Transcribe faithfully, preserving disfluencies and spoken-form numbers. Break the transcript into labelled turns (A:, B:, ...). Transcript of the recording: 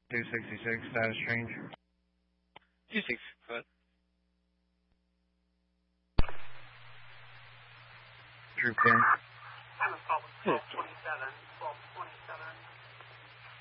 A: two sixty-six, status change.
B: two six, go ahead.
A: Troop ten.